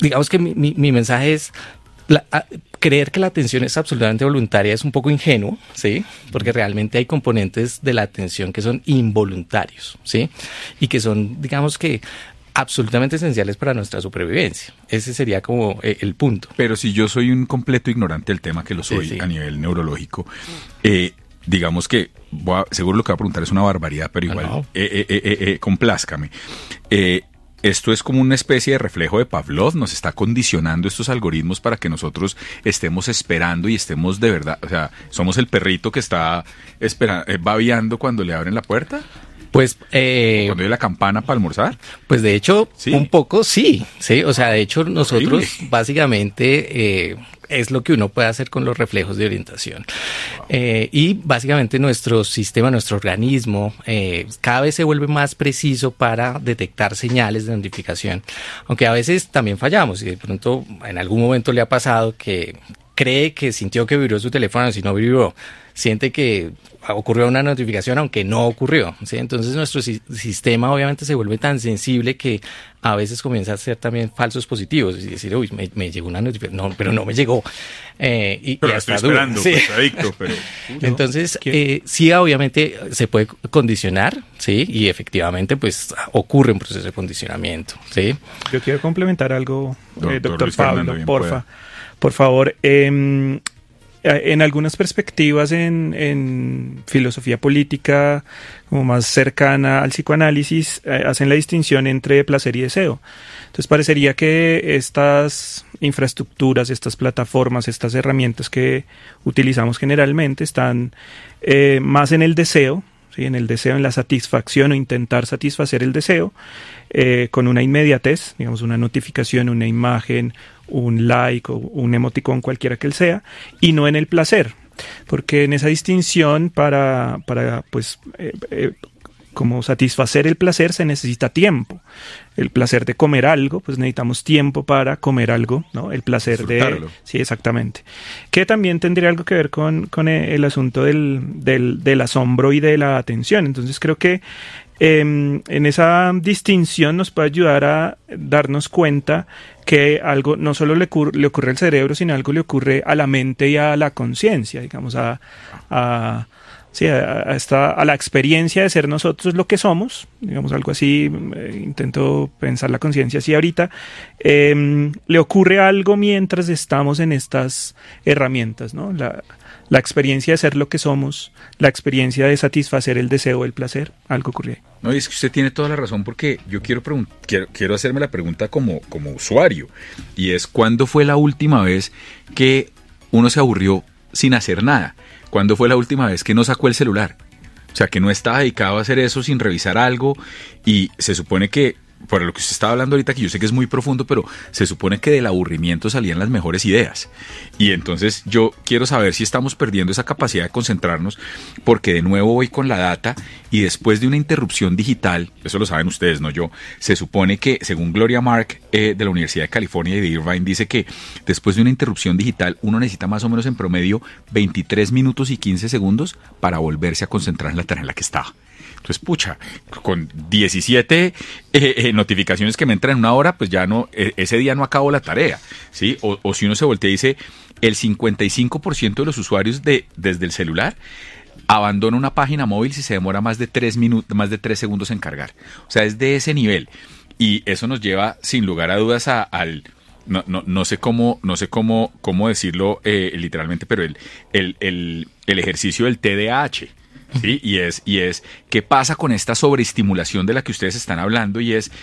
digamos que mi mensaje es creer que la atención es absolutamente voluntaria es un poco ingenuo, ¿sí? Porque realmente hay componentes de la atención que son involuntarios, ¿sí? Y que son, digamos que, absolutamente esenciales para nuestra supervivencia. Ese sería como el punto. Pero si yo soy un completo ignorante del tema, que lo soy a nivel neurológico, digamos que seguro lo que va a preguntar es una barbaridad, pero igual complázcame. Esto es como una especie de reflejo de Pavlov, nos está condicionando estos algoritmos para que nosotros estemos esperando y estemos de verdad, o sea, somos el perrito que está babeando cuando le abren la puerta. Pues, ¿cuando hay la campana para almorzar? Pues de hecho, sí. Un poco sí, o sea, de hecho nosotros Horrible. Básicamente es lo que uno puede hacer con los reflejos de orientación. Wow. Y básicamente nuestro sistema, nuestro organismo, cada vez se vuelve más preciso para detectar señales de notificación, aunque a veces también fallamos y de pronto en algún momento le ha pasado que cree que sintió que vibró su teléfono, si no vibró, siente que ocurrió una notificación aunque no ocurrió, ¿sí? Entonces nuestro sistema obviamente se vuelve tan sensible que a veces comienza a hacer también falsos positivos y decir, uy, me llegó una notificación, no, pero no me llegó. Pero y estoy esperando, sí. Pues, adicto, pero... Entonces, sí, obviamente se puede condicionar, ¿sí? Y efectivamente, pues, ocurre un proceso de condicionamiento, ¿sí? Yo quiero complementar algo, doctor Pablo, porfa. Por favor, en algunas perspectivas en filosofía política como más cercana al psicoanálisis hacen la distinción entre placer y deseo. Entonces parecería que estas infraestructuras, estas plataformas, estas herramientas que utilizamos generalmente están más en el deseo, ¿sí? En el deseo, en la satisfacción o intentar satisfacer el deseo con una inmediatez, digamos una notificación, una imagen, un like o un emoticón cualquiera que él sea, y no en el placer, porque en esa distinción para como satisfacer el placer se necesita tiempo. El placer de comer algo, pues necesitamos tiempo para comer algo, ¿no? El placer de... Sí, exactamente. Que también tendría algo que ver con el asunto del asombro y de la atención. Entonces creo que en esa distinción nos puede ayudar a darnos cuenta que algo no solo le ocurre al cerebro, sino algo le ocurre a la mente y a la conciencia, digamos, a la experiencia de ser nosotros lo que somos, digamos algo así, intento pensar la conciencia así ahorita, le ocurre algo mientras estamos en estas herramientas, ¿no? La experiencia de ser lo que somos, la experiencia de satisfacer el deseo, el placer, algo ocurre ahí. No, y es que usted tiene toda la razón, porque yo quiero hacerme la pregunta como usuario, y es ¿cuándo fue la última vez que uno se aburrió sin hacer nada? ¿Cuándo fue la última vez que no sacó el celular? O sea, que no estaba dedicado a hacer eso sin revisar algo, y se supone que, por lo que usted estaba hablando ahorita, que yo sé que es muy profundo, pero se supone que del aburrimiento salían las mejores ideas. Y entonces yo quiero saber si estamos perdiendo esa capacidad de concentrarnos, porque de nuevo voy con la data, y después de una interrupción digital, eso lo saben ustedes, no yo, se supone que, según Gloria Mark de la Universidad de California y de Irvine, dice que después de una interrupción digital uno necesita más o menos en promedio 23 minutos y 15 segundos para volverse a concentrar en la tarea en la que estaba. Entonces, pucha, con 17 notificaciones que me entran en una hora, pues ya no, ese día no acabo la tarea, ¿sí? O si uno se voltea y dice, el 55% de los usuarios desde el celular abandona una página móvil si se demora más de 3 segundos en cargar. O sea, es de ese nivel. Y eso nos lleva, sin lugar a dudas, al... No sé cómo decirlo literalmente, pero el ejercicio del TDAH. Sí, y es ¿qué pasa con esta sobreestimulación de la que ustedes están hablando? Y es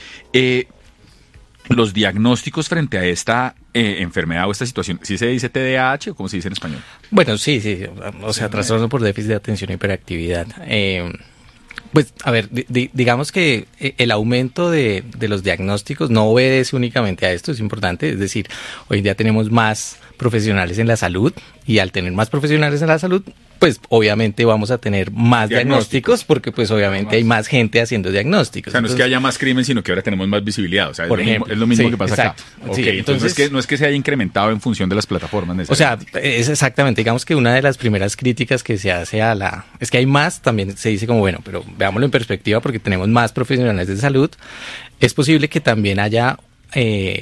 los diagnósticos frente a esta enfermedad o esta situación. ¿Sí se dice TDAH o cómo se dice en español? Bueno, sí, o sea, trastorno por déficit de atención e hiperactividad. Pues, a ver, digamos que el aumento de los diagnósticos no obedece únicamente a esto, es importante, es decir, hoy en día tenemos más profesionales en la salud, y al tener más profesionales en la salud, pues obviamente vamos a tener más diagnósticos porque pues obviamente hay más gente haciendo diagnósticos. O sea, no es que haya más crimen, sino que ahora tenemos más visibilidad. O sea, es lo mismo que pasa exacto. Acá. Okay, sí, entonces no es que se haya incrementado en función de las plataformas. O sea, es exactamente, digamos que una de las primeras críticas que se hace es que hay más, también se dice como, bueno, pero veámoslo en perspectiva porque tenemos más profesionales de salud. Es posible que también haya